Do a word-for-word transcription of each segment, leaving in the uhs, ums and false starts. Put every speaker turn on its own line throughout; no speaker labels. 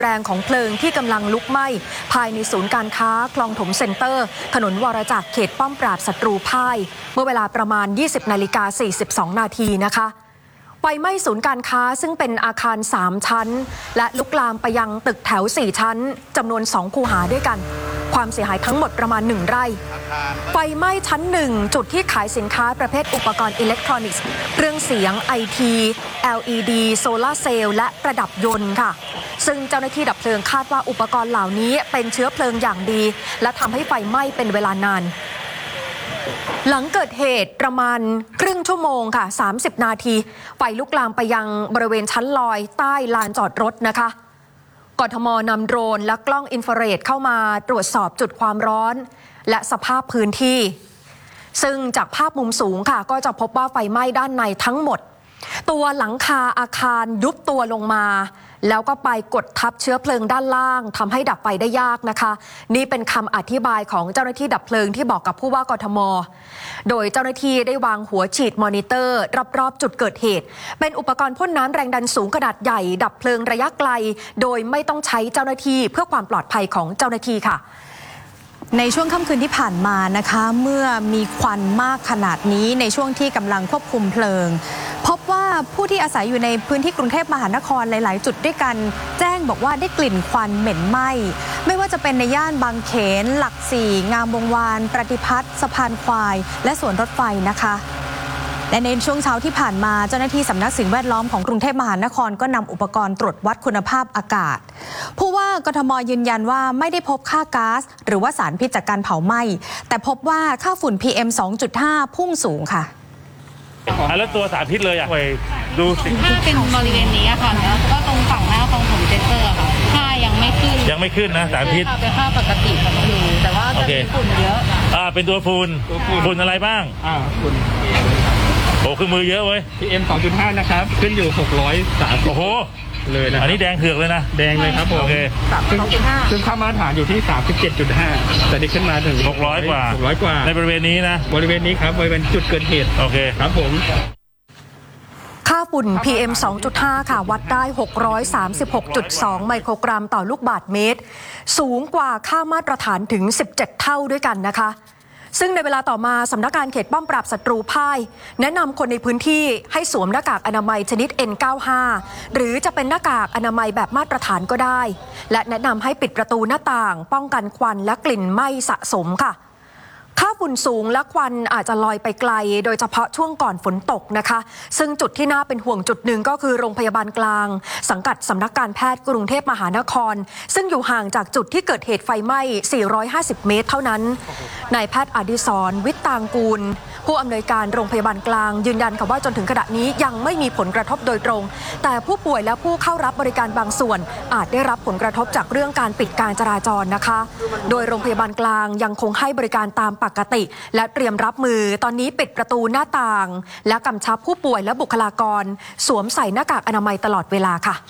แรงของเพลิงที่กำลังลุกไหม้ภายในศูนย์การค้าคลองถมเซ็นเตอร์ถนนวรจักรเขตป้อมปราบศัตรูพ่ายเมื่อเวลาประมาณ ยี่สิบนาฬิกาสี่สิบสองนาทีนะคะไฟไหม้ศูนย์การค้าซึ่งเป็นอาคารสามชั้นและลุกลามไปยังตึกแถวสี่ชั้นจำนวนสองคูหาด้วยกันความเสียหายทั้งหมดประมาณหนึ่งไร่ไฟไหม้ชั้นหนึ่งจุดที่ขายสินค้าประเภทอุปกรณ์อิเล็กทรอนิกส์เครื่องเสียง ไอ ที แอล อี ดี โซลาร์เซลล์และประดับยนต์ค่ะซึ่งเจ้าหน้าที่ดับเพลิงคาดว่าอุปกรณ์เหล่านี้เป็นเชื้อเพลิงอย่างดีและทำให้ไฟไหม้เป็นเวลานานหลังเกิดเหตุประมาณครึ่งชั่วโมงค่ะสามสิบนาทีไฟลุกลามไปยังบริเวณชั้นลอยใต้ลานจอดรถนะคะกทม.นำโดรนและกล้องอินฟราเรดเข้ามาตรวจสอบจุดความร้อนและสภาพพื้นที่ซึ่งจากภาพมุมสูงค่ะก็จะพบว่าไฟไหม้ด้านในทั้งหมดตัวหลังคาอาคารยุบตัวลงมาแล้วก็ไปกดทับเชื้อเพลิงด้านล่างทำให้ดับไฟได้ยากนะคะนี่เป็นคำอธิบายของเจ้าหน้าที่ดับเพลิงที่บอกกับผู้ว่ากทม.โดยเจ้าหน้าที่ได้วางหัวฉีดมอนิเตอร์รอบๆจุดเกิดเหตุเป็นอุปกรณ์พ่นน้ำแรงดันสูงขนาดใหญ่ดับเพลิงระยะไกลโดยไม่ต้องใช้เจ้าหน้าที่เพื่อความปลอดภัยของเจ้าหน้าที่ค่ะในช่วงค่ำคืนที่ผ่านมานะคะเมื่อมีควันมากขนาดนี้ในช่วงที่กำลังควบคุมเพลิงพบว่าผู้ที่อาศัยอยู่ในพื้นที่กรุงเทพมหานครหลายๆจุดด้วยกันแจ้งบอกว่าได้กลิ่นควันเหม็นไหม้ไม่ว่าจะเป็นในย่านบางเขนหลักสี่งามวงวานประดิพัฒน์สะพานควายและสวนรถไฟนะคะและในช่วงเช้าที่ผ่านมาเจ้าหน้าที่สำนักสิ่งแวดล้อมของกรุงเทพมหานครก็นำอุปกรณ์ตรวจวัดคุณภาพอากาศผู้ว่ากทม.ยืนยันว่าไม่ได้พบค่าก๊าซหรือว่าสารพิษจากการเผาไหม้แต่พบว่าค่าฝุ่น พี เอ็ม สองจุดห้า พุ่งสูงค่ะ
แล้วตัวสารพิษเลยอ่ะไปดูสิ
ถ้าเป็นบริเวณนี้ค่ะแล้วก็ตรงฝั่งหน้าคลองถมเซ็นเตอร์ค่ะค่ายังไม่ขึ้น
ยังไม่ขึ้นนะสารพิษ
เป็นค่าปกติของอยู่แต่ว่าจะมีฝุ่นเยอะ
อ่าเป็นตัวฝุ่นฝุ่นอะไรบ้าง
อ่าฝุ่น
โอ้คือมือเยอะเว้ย
พี เอ็ม สองจุดห้า นะครับขึ้นอยู่หกร้อยสามสิบ
โอ้โห
เลยนะ
อันนี้แดงเถือกเลยนะ
แดงเลยครับผม
โอเค
ซึ่งค่ามาตรฐานอยู่ที่ สามสิบเจ็ดจุดห้า แต่นี่ขึ้นมาถึง
หกร้อยกว่า
หกร้อยกว่า
ในบริเวณนี้นะ
บริเวณนี้ครับบริเวณจุดเกิดเหตุ
โอเค
ครับผม
ค่าฝุ่น พี เอ็ม สองจุดห้า ค่ะวัดได้ หกร้อยสามสิบหกจุดสอง ไมโครกรัมต่อลูกบาศก์เมตรสูงกว่าค่ามาตรฐานถึงสิบเจ็ดเท่าด้วยกันนะคะซึ่งในเวลาต่อมาสำนักงานเขตป้อมปราบศัตรูพ่ายแนะนำคนในพื้นที่ให้สวมหน้ากากอนามัยชนิด เอ็น เก้าสิบห้า หรือจะเป็นหน้ากากอนามัยแบบมาตรฐานก็ได้และแนะนำให้ปิดประตูหน้าต่างป้องกันควันและกลิ่นไหม้สะสมค่ะค่าฝุ่นสูงและควันอาจจะลอยไปไกลโดยเฉพาะช่วงก่อนฝนตกนะคะซึ่งจุดที่น่าเป็นห่วงจุดหนึ่งก็คือโรงพยาบาลกลางสังกัดสำนักการแพทย์กรุงเทพมหานครซึ่งอยู่ห่างจากจุดที่เกิดเหตุไฟไหม้สี่ร้อยห้าสิบเมตรเท่านั้นนายแพทย์อดิศรวิทย์ตางกูลผู้อำนวยการโรงพยาบาลกลางยืนยันค่ะว่าจนถึงขณะนี้ยังไม่มีผลกระทบโดยตรงแต่ผู้ป่วยและผู้เข้ารับบริการบางส่วนอาจได้รับผลกระทบจากเรื่องการปิดการจราจรนะคะโดยโรงพยาบาลกลางยังคงให้บริการตามปกติและเตรียมรับมือตอนนี้ปิดประตูหน้าต่างและกำชับผู้ป่วยและบุคลากรสวมใส่หน้ากากอนามัยตลอดเวลาค่ะ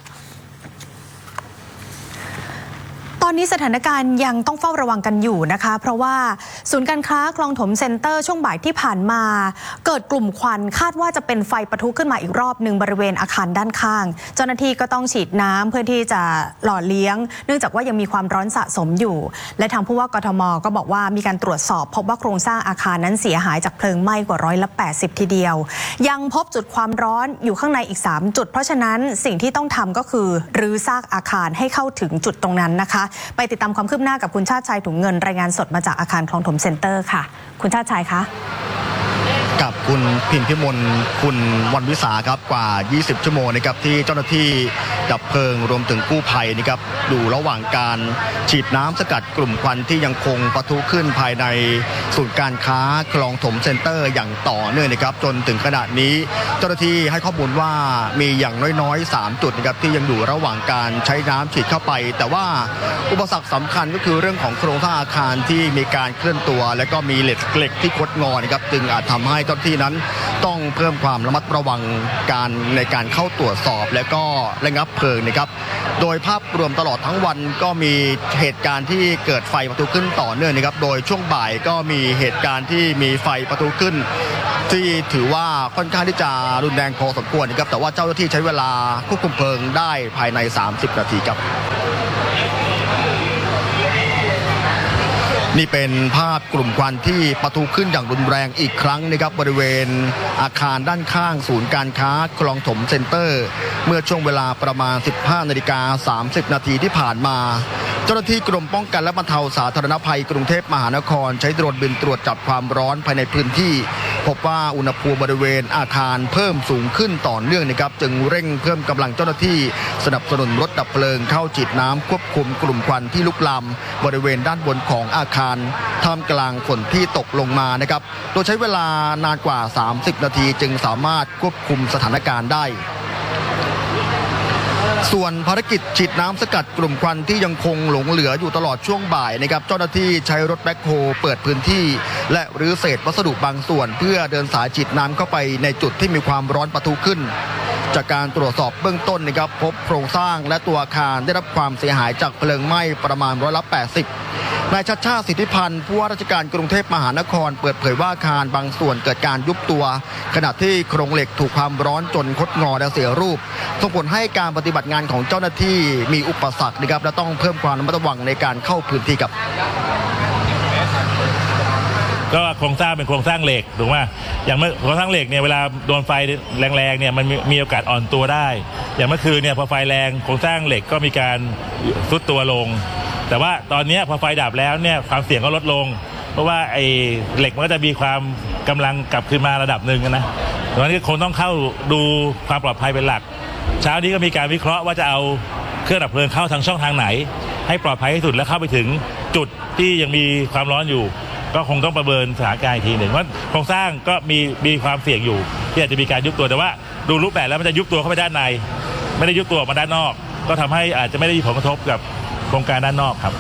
ตอนนี้สถานการณ์ยังต้องเฝ้าระวังกันอยู่นะคะเพราะว่าศูนย์การค้าคลองถมเซ็นเตอร์ช่วงบ่ายที่ผ่านมาเกิดกลุ่มควันคาดว่าจะเป็นไฟปะทุขึ้นมาอีกรอบหนึ่งบริเวณอาคารด้านข้างเจ้าหน้าที่ก็ต้องฉีดน้ำเพื่อที่จะหล่อเลี้ยงเนื่องจากว่ายังมีความร้อนสะสมอยู่และทางผู้ว่ากทม.ก็บอกว่ามีการตรวจสอบพบว่าโครงสร้างอาคารนั้นเสียหายจากเพลิงไหม้กว่าร้อยละแปดสิบทีเดียวยังพบจุดความร้อนอยู่ข้างในอีกสามจุดเพราะฉะนั้นสิ่งที่ต้องทำก็คือรื้อซากอาคารให้เข้าถึงจุดตรงนั้นนะคะไปติดตามความคืบหน้ากับคุณชาติชัยถุงเงินรายงานสดมาจากอาคารคลองถมเซ็นเตอร์ค่ะคุณชาติชัยคะ
กับคุณพิมพิมลคุณวันวิสาครับกว่ายี่สิบชั่วโมงนะครับที่เจ้าหน้าที่ดับเพลิงรวมถึงกู้ภัยนะครับอยู่ระหว่างการฉีดน้ำสกัดกลุ่มควันที่ยังคงปะทุขึ้นภายในศูนย์การค้าคลองถมเซ็นเตอร์อย่างต่อเนื่องนะครับจนถึงขณะนี้เจ้าหน้าที่ให้ข้อมูลว่ามีอย่างน้อยๆสามจุดนะครับที่ยังอยู่ระหว่างการใช้น้ำฉีดเข้าไปแต่ว่าอุปสรรคสำคัญก็คือเรื่องของโครงสร้างอาคารที่มีการเคลื่อนตัวและก็มีเหล็กเหล็กที่คดงอนะครับจึงอาจทำให้เจ้าหน้าที่นั้นต้องเพิ่มความระมัดระวังการในการเข้าตรวจสอบและก็ระงับเพลิงนะครับโดยภาพรวมตลอดทั้งวันก็มีเหตุการณ์ที่เกิดไฟประทุขึ้นต่อเนื่องนะครับโดยช่วงบ่ายก็มีเหตุการณ์ที่มีไฟประทุขึ้นที่ถือว่าค่อนข้างที่จะรุนแรงพอสมควรนะครับแต่ว่าเจ้าหน้าที่ใช้เวลาควบคุมเพลิงได้ภายในสามสิบนาทีครับนี่เป็นภาพกลุ่มควันที่ปะทุขึ้นอย่างรุนแรงอีกครั้งนะครับบริเวณอาคารด้านข้างศูนย์การค้าคลองถมเซ็นเตอร์เมื่อช่วงเวลาประมาณ สิบห้านาฬิกาสามสิบนาทีที่ผ่านมาเจ้าหน้าที่กรมป้องกันและบรรเทาสาธารณภัยกรุงเทพมหานครใช้โดรนบินตรวจจับความร้อนภายในพื้นที่พบว่าอุณหภูมิบริเวณอาคารเพิ่มสูงขึ้นต่อเนื่องนะครับจึงเร่งเพิ่มกำลังเจ้าหน้าที่สนับสนุนรถดับเพลิงเข้าฉีดน้ำควบคุมกลุ่มควันที่ลุกลามบริเวณด้านบนของอาคารท่ามกลางฝนที่ตกลงมานะครับโดยใช้เวลานานกว่าสามสิบนาทีจึงสามารถควบคุมสถานการณ์ได้ส่วนภารกิจฉีดน้ำสกัดกลุ่มควันที่ยังคงหลงเหลืออยู่ตลอดช่วงบ่ายนะครับเจ้าหน้าที่ใช้รถแบ็คโฮเปิดพื้นที่และรื้อเศษวัสดุบางส่วนเพื่อเดินสายฉีดน้ำเข้าไปในจุดที่มีความร้อนปะทุขึ้นจากการตรวจสอบเบื้องต้นนะครับพบโครงสร้างและตัวอาคารได้รับความเสียหายจากเพลิงไหม้ประมาณร้อยละแปดสิบนายชัชชาติสิทธิพันธ์ผู้ว่าราชการกรุงเทพมหานครเปิดเผยว่าอาคารบางส่วนเกิดการยุบตัวขณะที่โครงเหล็กถูกความร้อนจนคดงอและเสียรูปส่งผลให้การปฏิบัติงานของเจ้าหน้าที่มีอุปสรรคนะครับและต้องเพิ่มความระมัดระวังในการเข้าพื้นที่ครับ
ก็โครงสร้างเป็นโครงสร้างเหล็กถูกไหมอย่างเมื่อโครงสร้างเหล็กเนี่ยเวลาโดนไฟแรงๆเนี่ยมันมีโอกาสอ่อนตัวได้อย่างเมื่อคืนเนี่ยพอไฟแรงโครงสร้างเหล็กก็มีการทรุดตัวลงแต่ว่าตอนนี้พอไฟดับแล้วเนี่ยความเสี่ยงก็ลดลงเพราะว่าไอ้เหล็กมันก็จะมีความกำลังกลับคืนมาระดับหนึ่งนะตอนนี้คงต้องเข้าดูความปลอดภัยเป็นหลักเช้านี้ก็มีการวิเคราะห์ว่าจะเอาเครื่องดับเพลิงเข้าทางช่องทางไหนให้ปลอดภัยที่สุดและเข้าไปถึงจุดที่ยังมีความร้อนอยู่ก็คงต้องประเมินสถานการณ์อีกทีหนึ่งว่าโครงสร้างก็มีมีความเสี่ยงอยู่ที่อาจจะมีการยุบตัวแต่ว่าดูรูปแบบแล้วมันจะยุบตัวเข้าไปด้านในไม่ได้ยุบตัวออกมาด้านนอกก็ทำให้อาจจะไม่ได้มีผลกระทบกับโครงการด้านนอกครับ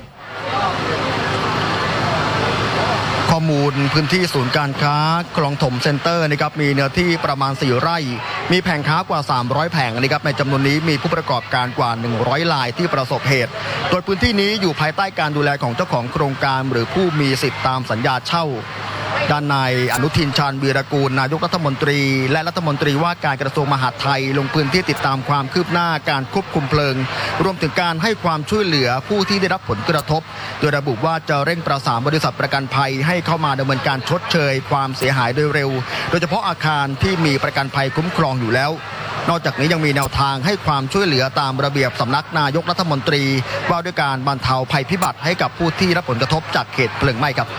ข้อมูลพื้นที่ศูนย์การค้าคลองถมเซ็นเตอร์นะครับมีเนื้อที่ประมาณสี่ไร่มีแผงค้ากว่าสามร้อยแผงนะครับในจำนวนนี้มีผู้ประกอบการกว่าหนึ่งร้อยรายที่ประสบเหตุโดยพื้นที่นี้อยู่ภายใต้การดูแลของเจ้าของโครงการหรือผู้มีสิทธิตามสัญญาเช่าด้านนายอนุทินชาญวีรกูลนายกรัฐมนตรีและรัฐมนตรีว่าการกระทรวงมหาดไทยลงพื้นที่ติดตามความคืบหน้าการควบคุมเพลิงรวมถึงการให้ความช่วยเหลือผู้ที่ได้รับผลกระทบโดยระบุว่าจะเร่งประสานบริษัทประกันภัยให้เข้ามาดำเนินการชดเชยความเสียหายโดยเร็วโดยเฉพาะอาคารที่มีประกันภัยคุ้มครองอยู่แล้วนอกจากนี้ยังมีแนวทางให้ความช่วยเหลือตามระเบียบสำนักนายกรัฐมนตรีว่าด้วยการบรรเทาภัยพิบัติให้กับผู้ที่รับผลกระทบจากเหตุเพลิงไหม้ครับ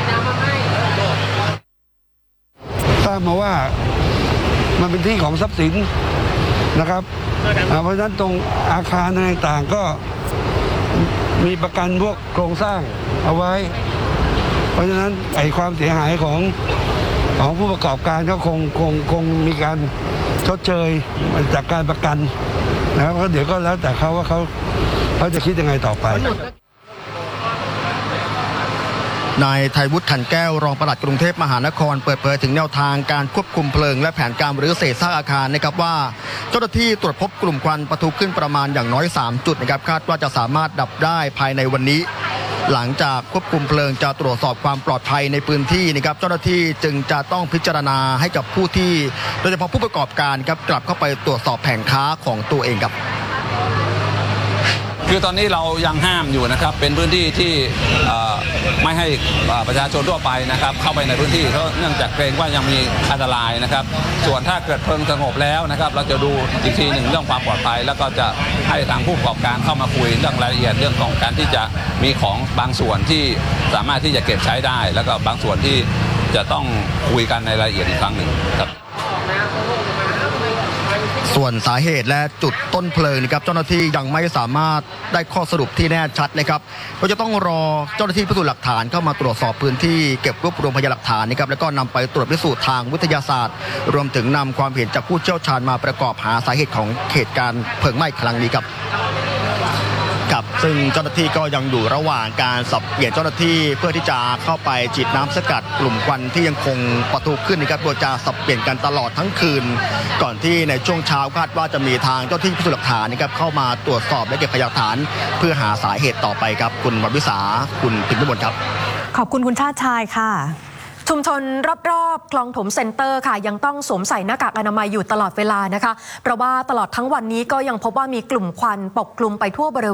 ทราบมาว่ามันเป็นที่ของทรัพย์สินนะครับเพราะฉะนั้นตรงอาคารต่างๆก็มีประกันพวกโครงสร้างเอาไว้เพราะฉะนั้นไอ้ความเสียหายของของผู้ประกอบการก็คงคงคงมีการชดเชยจากการประกันนะครับก็เดี๋ยวก็แล้วแต่เขาว่าเขาเขาจะคิดยังไงต่อไป
นายไทยวุฒิขันแก้วรองปลัดกรุงเทพมหานครเปิดเผยถึงแนวทางการควบคุมเพลิงและแผนการรื้อเศษซากอาคารนะครับว่าเจ้าหน้าที่ตรวจพบกลุ่มควันปะทุขึ้นประมาณอย่างน้อยสามจุดนะครับคาดว่าจะสามารถดับได้ภายในวันนี้หลังจากควบคุมเพลิงจะตรวจสอบความปลอดภัยในพื้นที่นะครับเจ้าหน้าที่จึงจะต้องพิจารณาให้กับผู้ที่โดยเฉพาะผู้ประกอบการครับกลับเข้าไปตรวจสอบแผงค้าของตัวเองครับ
คือตอนนี้เรายังห้ามอยู่นะครับเป็นพื้นที่ที่ไม่ให้ประชาชนทั่วไปนะครับเข้าไปในพื้นที่เพราะเนื่องจากเกรงว่ายังมีอันตรายนะครับส่วนถ้าเกิดเพลิงสงบแล้วนะครับเราจะดูอีกทีหนึ่งเรื่องความปลอดภัยแล้วก็จะให้ทางผู้ประกอบการเข้ามาคุยเรื่องรายละเอียดเรื่องของการที่จะมีของบางส่วนที่สามารถที่จะเก็บใช้ได้แล้วก็บางส่วนที่จะต้องคุยกันในรายละเอียดอีกครั้งหนึ่งครับ
ส่วนสาเหตุและจุดต้นเพลิงนะครับเจ้าหน้าที่ยังไม่สามารถได้ข้อสรุปที่แน่ชัดนะครับก็จะต้องรอเจ้าหน้าที่พิสูจน์หลักฐานเข้ามาตรวจสอบพื้นที่เก็บรวบรวมพยานหลักฐานนะครับแล้วก็นำไปตรวจพิสูจน์ทางวิทยาศาสตร์รวมถึงนำความเห็นจากผู้เชี่ยวชาญมาประกอบหาสาเหตุของเหตุการณ์เพลิงไหม้ครั้งนี้ครับกับสซึ่งเจ้าหน้าที่ก็ยังอยู่ระหว่างการสับเปลี่ยนเจ้าหน้าที่เพื่อที่จะเข้าไปฉีดน้ำสกัดกลุ่มควันที่ยังคงปะทุขึ้นนะครับโดยจะสับเปลี่ยนกันตลอดทั้งคืนก่อนที่ในช่วงเช้าคาดว่าจะมีทางเจ้าที่พิสูจน์หลักฐานนะครับเข้ามาตรวจสอบและเก็บพยานหลักฐานเพื่อหาสาเหตุต่อไปครับคุณวันวิสาคุณพิมพ์พิมลครับ
ขอบคุณคุณชาติชายค่ะ
ชุมชนรอบๆคลองถมเซ็นเตอร์ค่ะยังต้องสวมใส่หน้ากากอนามัยอยู่ตลอดเวลานะคะเพราะว่าตลอดทั้งวันนี้ก็ยังพบว่ามีกลุ่มควันปกคลุมไปทั่วบริเวณ